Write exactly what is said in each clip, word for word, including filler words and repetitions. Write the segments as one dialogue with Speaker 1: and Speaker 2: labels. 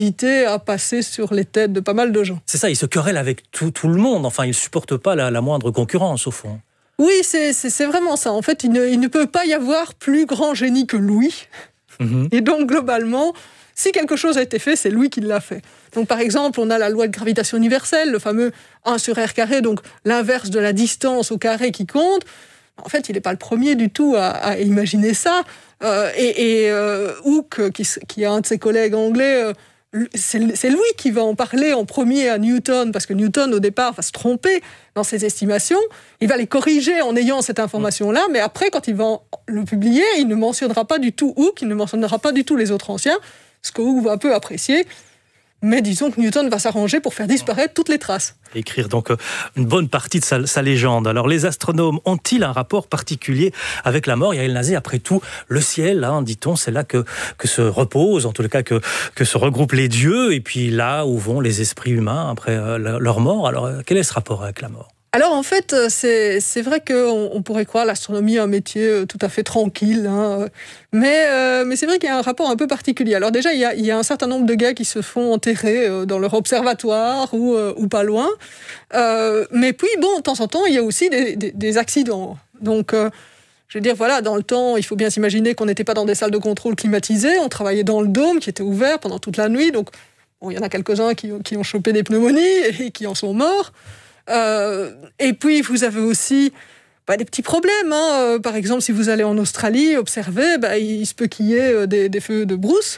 Speaker 1: à passer sur les têtes de pas mal de gens.
Speaker 2: C'est ça, il se querelle avec tout, tout le monde. Enfin, il ne supporte pas la, la moindre concurrence, au fond.
Speaker 1: Oui, c'est, c'est, c'est vraiment ça. En fait, il ne, il ne peut pas y avoir plus grand génie que Louis. Mmh. Et donc, globalement, si quelque chose a été fait, c'est Louis qui l'a fait. Donc, par exemple, on a la loi de gravitation universelle, le fameux un sur R carré, donc l'inverse de la distance au carré qui compte. En fait, il n'est pas le premier du tout à, à imaginer ça. Euh, et et euh, Hooke, qui, qui est un de ses collègues anglais, euh, c'est, c'est lui qui va en parler en premier à Newton, parce que Newton, au départ, va se tromper dans ses estimations. Il va les corriger en ayant cette information-là, mais après, quand il va le publier, il ne mentionnera pas du tout Hooke, il ne mentionnera pas du tout les autres anciens, ce que Hooke va un peu apprécier. Mais disons que Newton va s'arranger pour faire disparaître toutes les traces.
Speaker 2: Écrire donc une bonne partie de sa, sa légende. Alors les astronomes ont-ils un rapport particulier avec la mort ? Yael Nazé, après tout, le ciel, hein, dit-on, c'est là que, que se reposent, en tout cas que, que se regroupent les dieux, et puis là où vont les esprits humains après euh, leur mort. Alors quel est ce rapport avec la mort ?
Speaker 1: Alors en fait, c'est, c'est vrai qu'on on pourrait croire l'astronomie un métier tout à fait tranquille, hein, mais, euh, mais c'est vrai qu'il y a un rapport un peu particulier. Alors déjà, il y a, il y a un certain nombre de gars qui se font enterrer dans leur observatoire ou, euh, ou pas loin, euh, mais puis bon, de temps en temps, il y a aussi des, des, des accidents. Donc, euh, je veux dire, voilà, dans le temps, il faut bien s'imaginer qu'on n'était pas dans des salles de contrôle climatisées, on travaillait dans le dôme qui était ouvert pendant toute la nuit, donc bon, il y en a quelques-uns qui, qui ont chopé des pneumonies et qui en sont morts. Euh, et puis vous avez aussi bah, des petits problèmes. Hein. Euh, par exemple, si vous allez en Australie observer, bah, il se peut qu'il y ait des, des feux de brousse.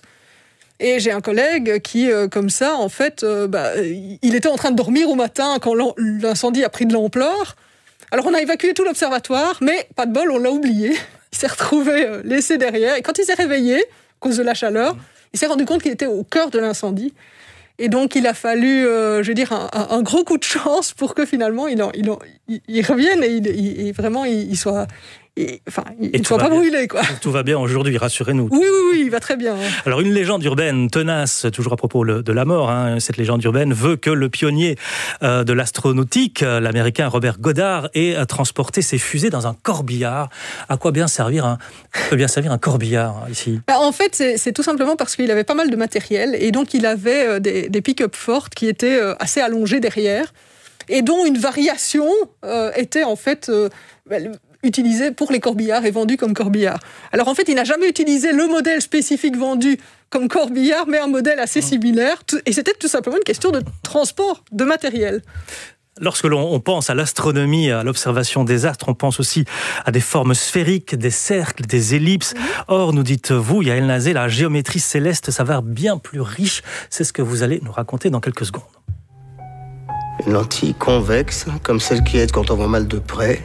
Speaker 1: Et j'ai un collègue qui, euh, comme ça, en fait, euh, bah, il était en train de dormir au matin quand l'incendie a pris de l'ampleur. Alors on a évacué tout l'observatoire, mais pas de bol, on l'a oublié. Il s'est retrouvé euh, laissé derrière. Et quand il s'est réveillé, à cause de la chaleur, il s'est rendu compte qu'il était au cœur de l'incendie. Et donc, il a fallu, euh, je veux dire, un, un gros coup de chance pour que finalement, il, en, il, en, il, il revienne et, il, il, il, vraiment, il, il soit... Et, enfin, il ne soit pas bien. brûlé, quoi.
Speaker 2: Tout va bien aujourd'hui, rassurez-nous.
Speaker 1: Oui, oui, oui, il va très bien. Hein.
Speaker 2: Alors, une légende urbaine tenace, toujours à propos de la mort, hein, cette légende urbaine veut que le pionnier euh, de l'astronautique, l'américain Robert Goddard, ait transporté ses fusées dans un corbillard. À quoi bien servir un, peut bien servir un corbillard, ici ?
Speaker 1: Bah, en fait, c'est, c'est tout simplement parce qu'il avait pas mal de matériel, et donc il avait euh, des, des pick-up fortes qui étaient euh, assez allongées derrière, et dont une variation euh, était en fait... Euh, bah, utilisé pour les corbillards et vendu comme corbillard. Alors en fait, il n'a jamais utilisé le modèle spécifique vendu comme corbillard, mais un modèle assez similaire. Et c'était tout simplement une question de transport de matériel.
Speaker 2: Lorsque l'on pense à l'astronomie, à l'observation des astres, on pense aussi à des formes sphériques, des cercles, des ellipses. Or, nous dites-vous, Yael Nazé, la géométrie céleste s'avère bien plus riche. C'est ce que vous allez nous raconter dans quelques secondes.
Speaker 3: Une lentille convexe, comme celle qui aide quand on voit mal de près.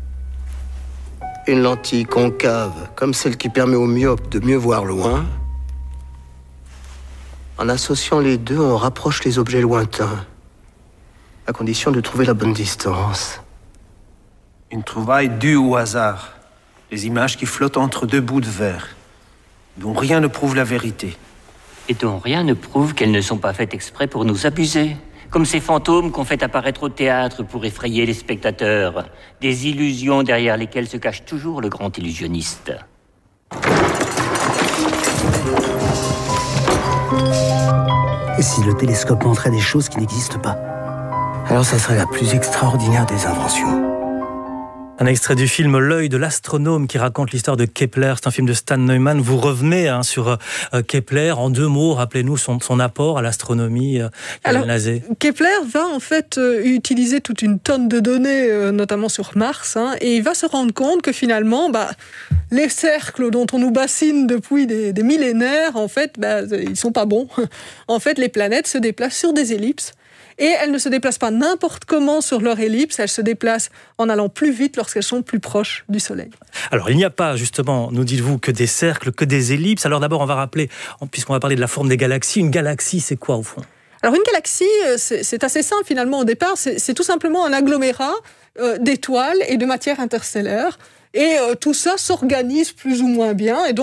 Speaker 3: Une lentille concave, comme celle qui permet aux myopes de mieux voir loin. En associant les deux, on rapproche les objets lointains, à condition de trouver la bonne distance.
Speaker 4: Une trouvaille due au hasard. Les images qui flottent entre deux bouts de verre, dont rien ne prouve la vérité.
Speaker 5: Et dont rien ne prouve qu'elles ne sont pas faites exprès pour nous abuser. Comme ces fantômes qu'on fait apparaître au théâtre pour effrayer les spectateurs. Des illusions derrière lesquelles se cache toujours le grand illusionniste.
Speaker 6: Et si le télescope montrait des choses qui n'existent pas ? Alors ça serait la plus extraordinaire des inventions.
Speaker 2: Un extrait du film L'œil de l'astronome qui raconte l'histoire de Kepler. C'est un film de Stan Neumann. Vous revenez hein, sur euh, Kepler. En deux mots, rappelez-nous son, son apport à l'astronomie. Euh,
Speaker 1: Alors, Kepler va en fait euh, utiliser toute une tonne de données, euh, notamment sur Mars, hein, et il va se rendre compte que finalement, bah, les cercles dont on nous bassine depuis des, des millénaires, en fait, bah, ils sont pas bons. En fait, les planètes se déplacent sur des ellipses. Et elles ne se déplacent pas n'importe comment sur leur ellipse, elles se déplacent en allant plus vite lorsqu'elles sont plus proches du Soleil.
Speaker 2: Alors, il n'y a pas, justement, nous dites-vous, que des cercles, que des ellipses. Alors d'abord, on va rappeler, puisqu'on va parler de la forme des galaxies, une galaxie, c'est quoi au fond ?
Speaker 1: Alors une galaxie, c'est, c'est assez simple finalement au départ, c'est, c'est tout simplement un agglomérat euh, d'étoiles et de matière interstellaire. Et euh, tout ça s'organise plus ou moins bien, et donc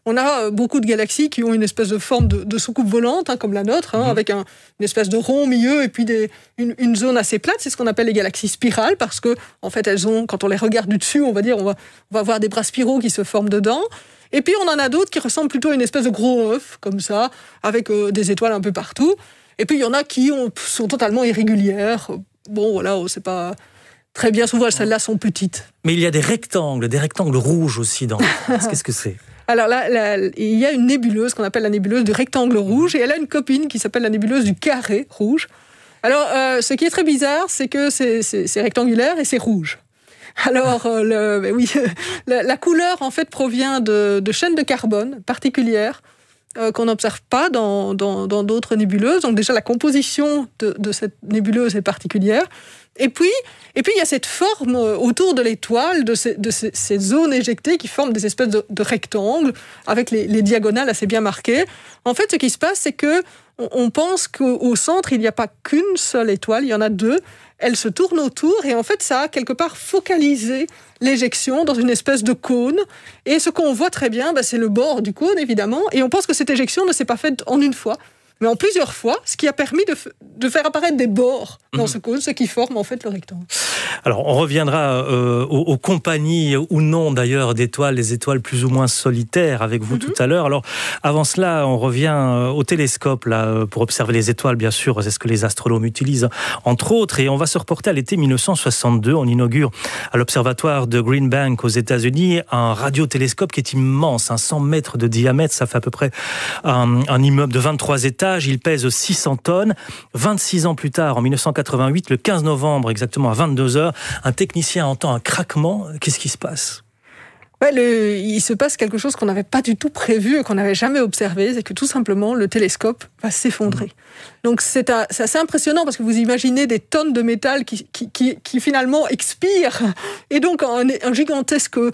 Speaker 1: on a beaucoup de galaxies qui ont une espèce de forme de, de soucoupe volante, hein, comme la nôtre, hein, mmh. avec un, une espèce de rond au milieu et puis des, une, une zone assez plate. C'est ce qu'on appelle les galaxies spirales, parce que en fait, elles ont, quand on les regarde du dessus, on va dire, on va, on va voir des bras spiraux qui se forment dedans. Et puis on en a d'autres qui ressemblent plutôt à une espèce de gros œuf, comme ça, avec euh, des étoiles un peu partout. Et puis il y en a qui ont, sont totalement irrégulières. Bon, voilà, on sait pas très bien. Souvent, celles-là sont petites.
Speaker 2: Mais il y a des rectangles, des rectangles rouges aussi dans. Qu'est-ce que c'est ?
Speaker 1: Alors là, là, il y a une nébuleuse qu'on appelle la nébuleuse du rectangle rouge, et elle a une copine qui s'appelle la nébuleuse du carré rouge. Alors, euh, ce qui est très bizarre, c'est que c'est, c'est, c'est rectangulaire et c'est rouge. Alors, euh, le, ben oui, la, la couleur, en fait, provient de, de chaînes de carbone particulières euh, qu'on n'observe pas dans, dans, dans d'autres nébuleuses. Donc déjà, la composition de, de cette nébuleuse est particulière. Et puis, et puis, il y a cette forme autour de l'étoile, de ces, de ces, ces zones éjectées qui forment des espèces de, de rectangles, avec les, les diagonales assez bien marquées. En fait, ce qui se passe, c'est que on pense qu'au centre, il n'y a pas qu'une seule étoile, il y en a deux. Elles se tournent autour et en fait, ça a quelque part focalisé l'éjection dans une espèce de cône. Et ce qu'on voit très bien, bah, c'est le bord du cône, évidemment. Et on pense que cette éjection ne s'est pas faite en une fois, mais en plusieurs fois, ce qui a permis de, f- de faire apparaître des bords dans mmh. ce cône, ce qui forme en fait le rectangle.
Speaker 2: Alors, on reviendra euh, aux, aux compagnies ou non d'ailleurs d'étoiles, les étoiles plus ou moins solitaires avec vous mmh. tout à l'heure. Alors, avant cela, on revient au télescope là pour observer les étoiles, bien sûr. C'est ce que les astronomes utilisent, entre autres. Et on va se reporter à l'été dix-neuf cent soixante-deux. On inaugure à l'observatoire de Green Bank aux États-Unis un radiotélescope qui est immense, hein, cent mètres de diamètre. Ça fait à peu près un, un immeuble de vingt-trois étages. Il pèse six cents tonnes. vingt-six ans plus tard, en dix-neuf cent quatre-vingt-huit, le quinze novembre, exactement à vingt-deux heures, un technicien entend un craquement. Qu'est-ce qui se passe ?
Speaker 1: Ouais, le, il se passe quelque chose qu'on n'avait pas du tout prévu et qu'on n'avait jamais observé, c'est que tout simplement, le télescope va s'effondrer. Mmh. Donc c'est, un, c'est assez impressionnant parce que vous imaginez des tonnes de métal qui, qui, qui, qui finalement expirent, et donc un, un gigantesque euh,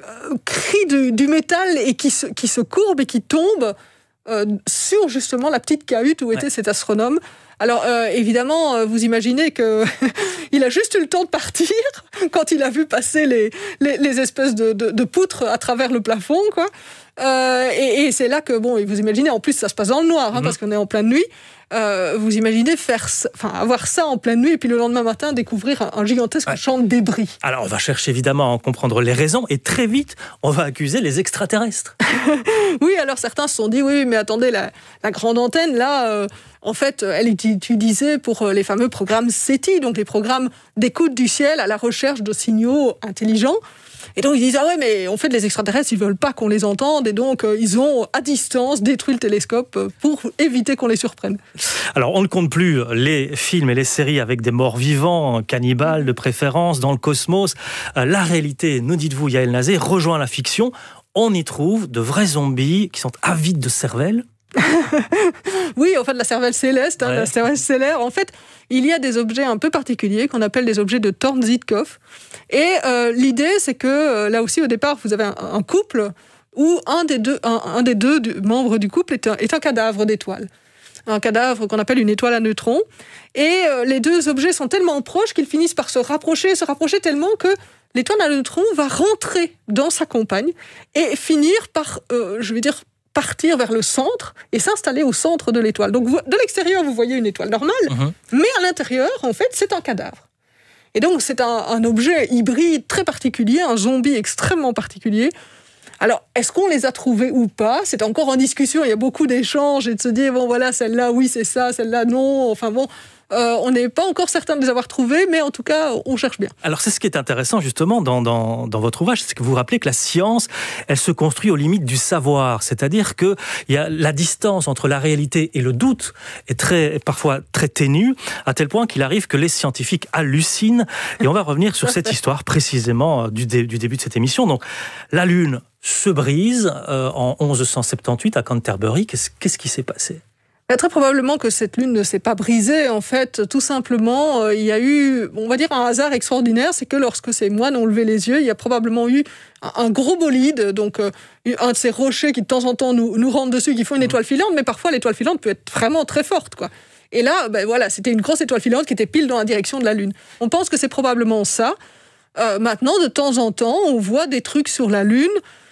Speaker 1: cri du, du métal et qui se, qui se courbe et qui tombe Euh, sur justement la petite cahute où était ouais. cet astronome. Alors euh, évidemment, euh, vous imaginez que il a juste eu le temps de partir quand il a vu passer les, les, les espèces de, de, de poutres à travers le plafond, quoi. Euh, et, et c'est là que, bon, vous imaginez, en plus ça se passe dans le noir, hein, mmh. parce qu'on est en pleine nuit. Euh, vous imaginez faire, enfin, avoir ça en pleine nuit et puis le lendemain matin découvrir un, un gigantesque ouais. champ de débris.
Speaker 2: Alors on va chercher évidemment à en comprendre les raisons et très vite on va accuser les extraterrestres.
Speaker 1: Oui, alors certains se sont dit oui, mais attendez, la, la grande antenne là, euh, en fait, elle est utilisée pour les fameux programmes SETI, donc les programmes d'écoute du ciel à la recherche de signaux intelligents. Et donc ils disent ah ouais, mais en fait les extraterrestres ils veulent pas qu'on les entende et donc euh, ils ont à distance détruit le télescope pour éviter qu'on les surprenne.
Speaker 2: Alors on ne compte plus les films et les séries avec des morts vivants, cannibales de préférence dans le cosmos. Euh, la réalité, nous dites-vous Yael Nazé, rejoint la fiction. On y trouve de vrais zombies qui sont avides de cervelle.
Speaker 1: Oui, en fait, la cervelle céleste, hein, ouais. la cervelle stellaire. En fait, il y a des objets un peu particuliers qu'on appelle des objets de Thorne-Zitkoff. Et euh, l'idée, c'est que euh, là aussi, au départ, vous avez un, un couple où un des deux, un, un des deux du, membres du couple est un, est un cadavre d'étoile. Un cadavre qu'on appelle une étoile à neutrons. Et euh, les deux objets sont tellement proches qu'ils finissent par se rapprocher, se rapprocher tellement que l'étoile à neutrons va rentrer dans sa compagne et finir par, euh, je vais dire, partir vers le centre et s'installer au centre de l'étoile. Donc, vous, de l'extérieur, vous voyez une étoile normale, mmh. mais à l'intérieur, en fait, c'est un cadavre. Et donc, c'est un, un objet hybride très particulier, un zombie extrêmement particulier. Alors, est-ce qu'on les a trouvés ou pas ? C'est encore en discussion, il y a beaucoup d'échanges et de se dire, bon, voilà, celle-là, oui, c'est ça, celle-là, non. Enfin bon, euh, on n'est pas encore certain de les avoir trouvés, mais en tout cas, on cherche bien.
Speaker 2: Alors, c'est ce qui est intéressant, justement, dans, dans, dans votre ouvrage, c'est que vous vous rappelez que la science, elle se construit aux limites du savoir. C'est-à-dire que il y a la distance entre la réalité et le doute est très, parfois très ténue, à tel point qu'il arrive que les scientifiques hallucinent. Et on va revenir sur cette histoire, précisément, du, dé, du début de cette émission. Donc, la Lune se brise euh, en onze cent soixante-dix-huit à Canterbury. Qu'est-ce, qu'est-ce qui s'est passé ?
Speaker 1: Très probablement que cette lune ne s'est pas brisée. En fait, tout simplement, euh, il y a eu, on va dire, un hasard extraordinaire. C'est que lorsque ces moines ont levé les yeux, il y a probablement eu un, un gros bolide, donc euh, un de ces rochers qui de temps en temps nous, nous rentrent dessus, qui font une étoile filante, mais parfois l'étoile filante peut être vraiment très forte, quoi. Et là, ben voilà, c'était une grosse étoile filante qui était pile dans la direction de la Lune. On pense que c'est probablement ça. Euh, maintenant, de temps en temps, on voit des trucs sur la Lune.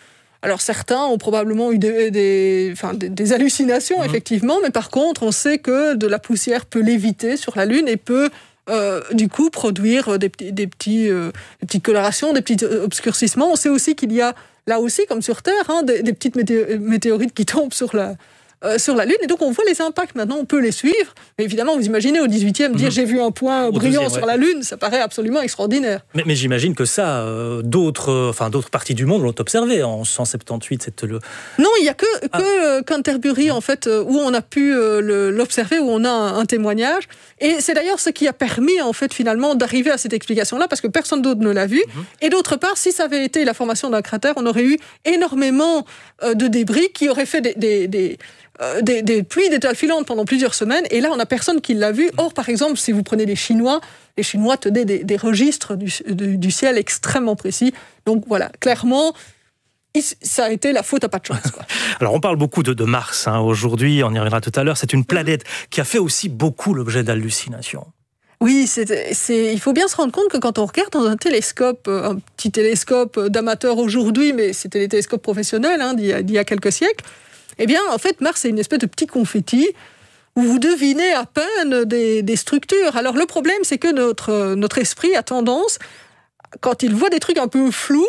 Speaker 1: Alors certains ont probablement eu des, des, enfin, des, des hallucinations, mmh. effectivement, mais par contre, on sait que de la poussière peut léviter sur la Lune et peut euh, du coup produire des, des, petits, euh, des petites colorations, des petits obscurcissements. On sait aussi qu'il y a là aussi, comme sur Terre, hein, des, des petites mété- météorites qui tombent sur la... Euh, sur la Lune, et donc on voit les impacts maintenant, on peut les suivre, mais évidemment vous imaginez au dix-huitième dire mmh. j'ai vu un point au brillant sur ouais. la Lune, ça paraît absolument extraordinaire.
Speaker 2: Mais, mais j'imagine que ça, euh, d'autres, euh, enfin, d'autres parties du monde l'ont observé en cent soixante-dix-huit. Cette, le...
Speaker 1: Non, il n'y a que,
Speaker 2: ah.
Speaker 1: que Canterbury en fait, où on a pu euh, le, l'observer, où on a un, un témoignage, et c'est d'ailleurs ce qui a permis en fait finalement d'arriver à cette explication-là, parce que personne d'autre ne l'a vu, mmh. et d'autre part, si ça avait été la formation d'un cratère, on aurait eu énormément euh, de débris qui auraient fait des... des, des Euh, des, des pluies d'étoiles filantes pendant plusieurs semaines, et là on n'a personne qui l'a vu. Or par exemple, si vous prenez les Chinois, les Chinois tenaient des, des registres du, du, du ciel extrêmement précis, donc voilà, clairement ça a été la faute à pas de chance, quoi.
Speaker 2: Alors on parle beaucoup de, de Mars hein, aujourd'hui, on y reviendra tout à l'heure, c'est une planète qui a fait aussi beaucoup l'objet d'hallucinations.
Speaker 1: Oui, c'est, c'est, il faut bien se rendre compte que quand on regarde dans un télescope, un petit télescope d'amateur aujourd'hui, mais c'était les télescopes professionnels hein, d'il, y a, d'il y a quelques siècles, eh bien, en fait, Mars, c'est une espèce de petit confetti où vous devinez à peine des, des structures. Alors, le problème, c'est que notre, notre esprit a tendance, quand il voit des trucs un peu flous,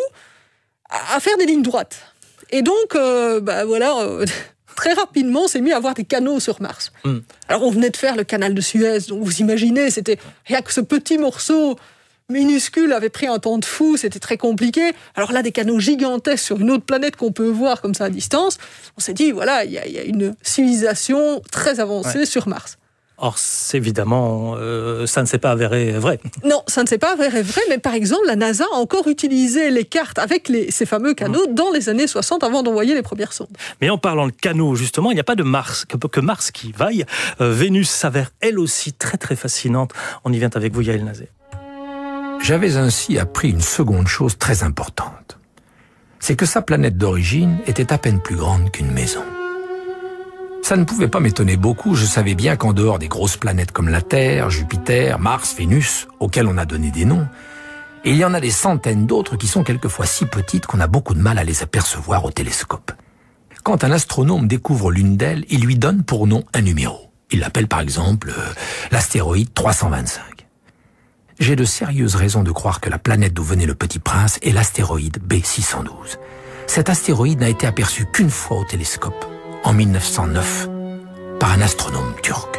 Speaker 1: à faire des lignes droites. Et donc, euh, bah, voilà, euh, très rapidement, on s'est mis à voir des canaux sur Mars. Mm. Alors, on venait de faire le canal de Suez, donc vous imaginez, c'était rien que ce petit morceau minuscule avait pris un temps de fou, c'était très compliqué. Alors là, des canaux gigantesques sur une autre planète qu'on peut voir comme ça à distance, on s'est dit, voilà, il y, y a une civilisation très avancée ouais. sur Mars.
Speaker 2: Or, c'est évidemment, euh, ça ne s'est pas avéré vrai.
Speaker 1: Non, ça ne s'est pas avéré vrai, mais par exemple, la NASA a encore utilisé les cartes avec les, ces fameux canaux mmh. dans les années soixante avant d'envoyer les premières sondes.
Speaker 2: Mais en parlant de canaux, justement, il n'y a pas de Mars, que, que Mars qui vaille. Euh, Vénus s'avère elle aussi très très fascinante. On y vient avec vous, Yael Nazé.
Speaker 7: J'avais ainsi appris une seconde chose très importante. C'est que sa planète d'origine était à peine plus grande qu'une maison. Ça ne pouvait pas m'étonner beaucoup, je savais bien qu'en dehors des grosses planètes comme la Terre, Jupiter, Mars, Vénus, auxquelles on a donné des noms, il y en a des centaines d'autres qui sont quelquefois si petites qu'on a beaucoup de mal à les apercevoir au télescope. Quand un astronome découvre l'une d'elles, il lui donne pour nom un numéro. Il l'appelle par exemple euh, l'astéroïde trois cent vingt-cinq. J'ai de sérieuses raisons de croire que la planète d'où venait le Petit Prince est l'astéroïde B six cent douze. Cet astéroïde n'a été aperçu qu'une fois au télescope, en mille neuf cent neuf, par un astronome turc.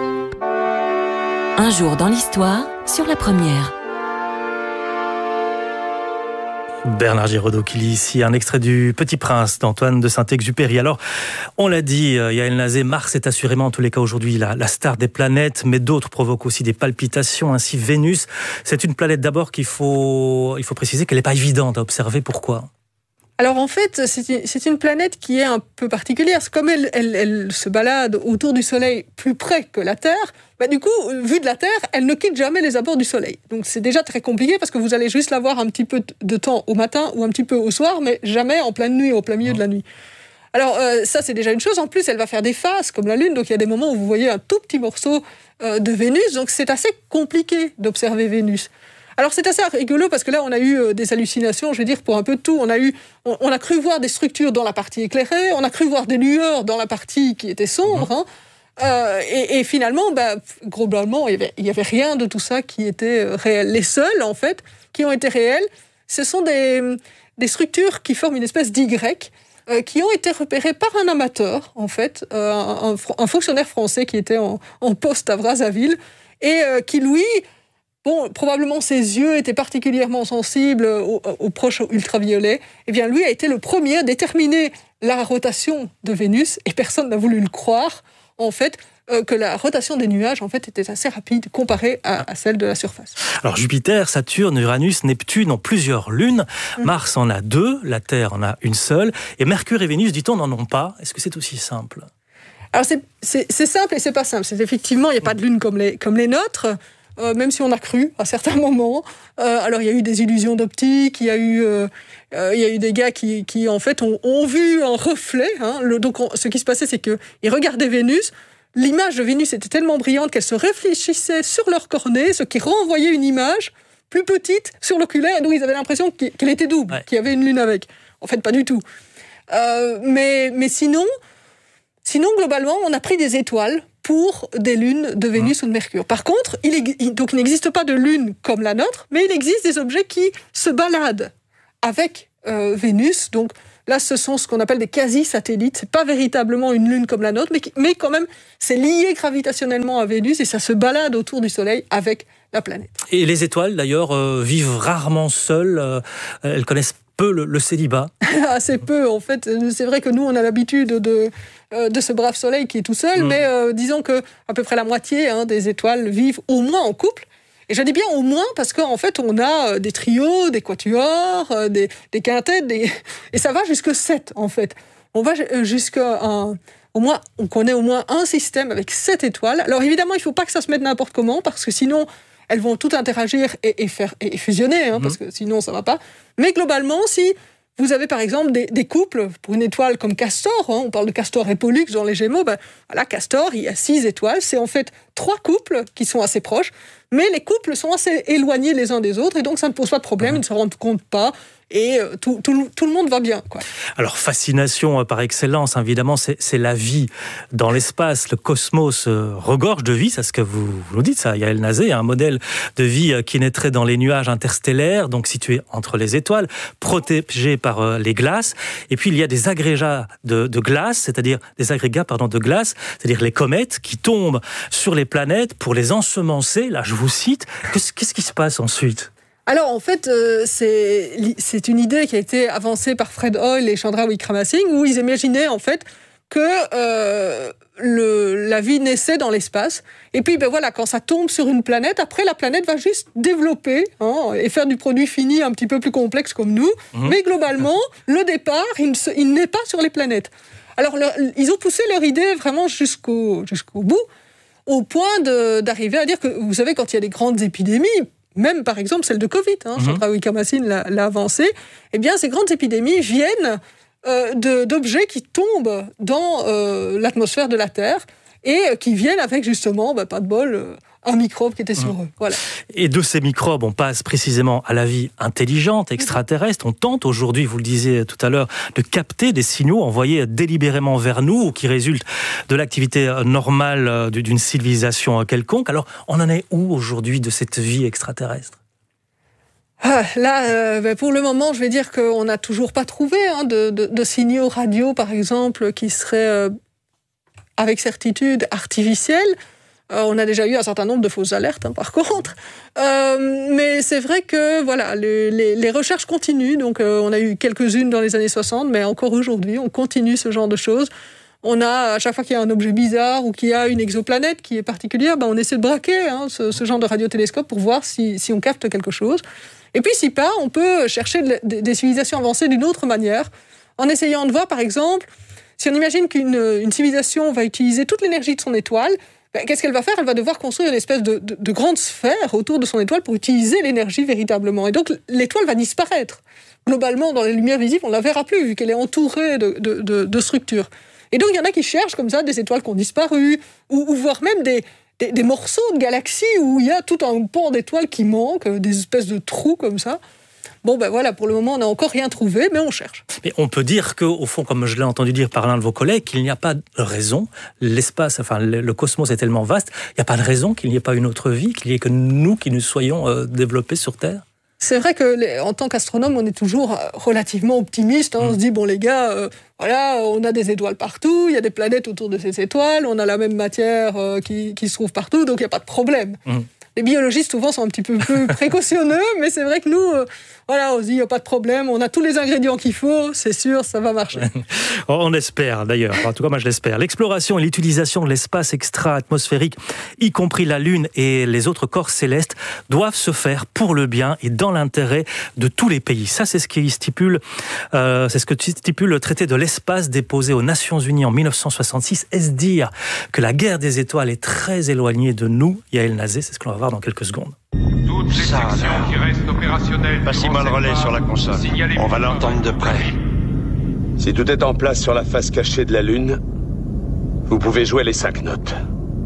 Speaker 8: Un jour dans l'histoire, sur la première.
Speaker 2: Bernard Giraudot qui lit ici un extrait du Petit Prince d'Antoine de Saint-Exupéry. Alors, on l'a dit, Yael Nazé, Mars est assurément en tous les cas aujourd'hui la, la star des planètes, mais d'autres provoquent aussi des palpitations, ainsi Vénus. C'est une planète d'abord qu'il faut, il faut préciser qu'elle n'est pas évidente à observer. Pourquoi ?
Speaker 1: Alors en fait, c'est une planète qui est un peu particulière. Comme elle, elle, elle se balade autour du Soleil plus près que la Terre, bah du coup, vue de la Terre, elle ne quitte jamais les abords du Soleil. Donc c'est déjà très compliqué parce que vous allez juste la voir un petit peu de temps au matin ou un petit peu au soir, mais jamais en pleine nuit, au plein milieu de la nuit. Alors euh, ça, c'est déjà une chose. En plus, elle va faire des phases comme la Lune, donc il y a des moments où vous voyez un tout petit morceau euh, de Vénus, donc c'est assez compliqué d'observer Vénus. Alors c'est assez rigolo parce que là on a eu des hallucinations, je veux dire pour un peu de tout. On a eu, on, on a cru voir des structures dans la partie éclairée, on a cru voir des lueurs dans la partie qui était sombre. Hein. Euh, et, et finalement, bah, globalement, il y avait, il y avait rien de tout ça qui était réel. Les seuls en fait qui ont été réels, ce sont des, des structures qui forment une espèce d'Y euh, qui ont été repérées par un amateur en fait, euh, un, un fonctionnaire français qui était en, en poste à Brazzaville et euh, qui lui Bon, probablement ses yeux étaient particulièrement sensibles aux, aux proches ultraviolets. Eh bien, lui a été le premier à déterminer la rotation de Vénus, et personne n'a voulu le croire, en fait, euh, que la rotation des nuages, en fait, était assez rapide comparée à, à celle de la surface.
Speaker 2: Alors, Jupiter, Saturne, Uranus, Neptune ont plusieurs lunes. Mmh. Mars en a deux, la Terre en a une seule. Et Mercure et Vénus, dit-on, n'en ont pas. Est-ce que c'est aussi simple ?
Speaker 1: Alors, c'est, c'est, c'est simple et c'est pas simple. C'est effectivement, il n'y a pas de lune comme les, comme les nôtres. Euh, même si on a cru à certains moments. Euh, alors il y a eu des illusions d'optique, il y a eu, euh, euh, il y a eu des gars qui, qui en fait ont, ont vu un reflet. Hein. Le, donc on, ce qui se passait, c'est que ils regardaient Vénus. L'image de Vénus était tellement brillante qu'elle se réfléchissait sur leur cornée, ce qui renvoyait une image plus petite sur l'oculaire, d'où ils avaient l'impression qu'elle était double, ouais. qu'il y avait une lune avec. En fait, pas du tout. Euh, mais, mais sinon, sinon, globalement, on a pris des étoiles pour des lunes de Vénus mmh. ou de Mercure. Par contre, il, il, donc il n'existe pas de lune comme la nôtre, mais il existe des objets qui se baladent avec euh, Vénus. Donc là, ce sont ce qu'on appelle des quasi-satellites. C'est pas véritablement une lune comme la nôtre, mais, mais quand même, c'est lié gravitationnellement à Vénus et ça se balade autour du Soleil avec la planète.
Speaker 2: Et les étoiles, d'ailleurs, euh, vivent rarement seules. Euh, elles connaissent peu le, le célibat.
Speaker 1: Assez peu, en fait. C'est vrai que nous, on a l'habitude de, euh, de ce brave Soleil qui est tout seul, mmh. mais euh, disons que à peu près la moitié hein, des étoiles vivent au moins en couple. Et je dis bien au moins parce qu'en fait, on a des trios, des quatuors, des, des quintettes, des... et ça va jusque sept, en fait. On va jusqu'à un... Au moins, on connaît au moins un système avec sept étoiles. Alors évidemment, il ne faut pas que ça se mette n'importe comment, parce que sinon, elles vont toutes interagir et, et, faire, et fusionner, hein, mmh. parce que sinon, ça ne va pas. Mais globalement, si vous avez par exemple des, des couples, pour une étoile comme Castor, hein, on parle de Castor et Pollux dans les Gémeaux, ben, voilà, Castor, il y a six étoiles, c'est en fait trois couples qui sont assez proches, mais les couples sont assez éloignés les uns des autres, et donc ça ne pose pas de problème, mmh. ils ne se rendent compte pas, et tout, tout, tout le monde va bien, quoi.
Speaker 2: Alors, fascination par excellence, évidemment, c'est, c'est la vie dans l'espace. Le cosmos regorge de vie, c'est ce que vous, vous nous dites, ça, Yael Nazé, un modèle de vie qui naîtrait dans les nuages interstellaires, donc situé entre les étoiles, protégé par les glaces. Et puis, il y a des agrégats de, de glace, c'est-à-dire des agrégats pardon, de glace, c'est-à-dire les comètes qui tombent sur les planètes pour les ensemencer. Là, je vous cite. Qu'est-ce, qu'est-ce qui se passe ensuite ?
Speaker 1: Alors, en fait, euh, c'est, c'est une idée qui a été avancée par Fred Hoyle et Chandra Wickramasinghe, où ils imaginaient, en fait, que euh, le, la vie naissait dans l'espace. Et puis, ben voilà, quand ça tombe sur une planète, après, la planète va juste développer hein, et faire du produit fini un petit peu plus complexe comme nous. Mmh. Mais globalement, le départ, il, ne se, il n'est pas sur les planètes. Alors, le, ils ont poussé leur idée vraiment jusqu'au, jusqu'au bout, au point de, d'arriver à dire que, vous savez, quand il y a des grandes épidémies, même par exemple celle de Covid, hein, mmh. Chandra Wickramasinghe l'a, l'a avancé, eh bien ces grandes épidémies viennent euh, de, d'objets qui tombent dans euh, l'atmosphère de la Terre et euh, qui viennent avec justement, bah, pas de bol, euh, un microbe qui était sur mmh. eux. Voilà.
Speaker 2: Et de ces microbes, on passe précisément à la vie intelligente, extraterrestre. On tente aujourd'hui, vous le disiez tout à l'heure, de capter des signaux envoyés délibérément vers nous ou qui résultent de l'activité normale d'une civilisation quelconque. Alors, on en est où aujourd'hui de cette vie extraterrestre ?
Speaker 1: Ah, là, euh, ben pour le moment, je vais dire qu'on n'a toujours pas trouvé hein, de, de, de signaux radio, par exemple, qui seraient euh, avec certitude artificiels. Euh, on a déjà eu un certain nombre de fausses alertes, hein, par contre. Euh, mais c'est vrai que voilà, les, les, les recherches continuent. Donc, euh, on a eu quelques-unes dans les années soixante, mais encore aujourd'hui, on continue ce genre de choses. On a, à chaque fois qu'il y a un objet bizarre ou qu'il y a une exoplanète qui est particulière, ben on essaie de braquer hein, ce, ce genre de radiotélescope pour voir si, si on capte quelque chose. Et puis, si pas, on peut chercher de, de, des civilisations avancées d'une autre manière, en essayant de voir, par exemple, si on imagine qu'une une civilisation va utiliser toute l'énergie de son étoile, ben, qu'est-ce qu'elle va faire ? Elle va devoir construire une espèce de, de, de grande sphère autour de son étoile pour utiliser l'énergie véritablement. Et donc, l'étoile va disparaître. Globalement, dans les lumières visibles, on ne la verra plus, vu qu'elle est entourée de, de, de, de structures. Et donc, il y en a qui cherchent comme ça des étoiles qui ont disparu, ou, ou voire même des, des, des morceaux de galaxies où il y a tout un pan d'étoiles qui manquent, des espèces de trous comme ça. Bon, ben voilà, pour le moment, on n'a encore rien trouvé, mais on cherche.
Speaker 2: Mais on peut dire qu'au fond, comme je l'ai entendu dire par l'un de vos collègues, qu'il n'y a pas de raison. L'espace, enfin, le, le cosmos est tellement vaste, il n'y a pas de raison qu'il n'y ait pas une autre vie, qu'il n'y ait que nous qui nous soyons euh, développés sur Terre.
Speaker 1: C'est vrai que, les, en tant qu'astronome, on est toujours relativement optimiste. Hein. Mmh. On se dit, bon, les gars, euh, voilà, on a des étoiles partout, il y a des planètes autour de ces étoiles, on a la même matière euh, qui, qui se trouve partout, donc il n'y a pas de problème. Mmh. Les biologistes, souvent, sont un petit peu plus précautionneux, mais c'est vrai que nous, euh, voilà, on se dit, il n'y a pas de problème, on a tous les ingrédients qu'il faut, c'est sûr, ça va marcher.
Speaker 2: On espère, d'ailleurs. En tout cas, moi, je l'espère. L'exploration et l'utilisation de l'espace extra-atmosphérique, y compris la Lune et les autres corps célestes, doivent se faire pour le bien et dans l'intérêt de tous les pays. Ça, c'est ce qui stipule, euh, c'est ce que stipule le traité de l'espace déposé aux Nations Unies en dix-neuf cent soixante-six. Est-ce dire que la guerre des étoiles est très éloignée de nous ? Yael Nazé, c'est ce que l'on va voir dans quelques secondes.
Speaker 9: Toutes les
Speaker 10: Ça,
Speaker 9: sections
Speaker 10: là.
Speaker 9: qui restent opérationnelles...
Speaker 10: Passez-moi le relais sur la console. On va l'entendre de près.
Speaker 11: Si tout est en place sur la face cachée de la Lune, vous pouvez jouer les cinq notes.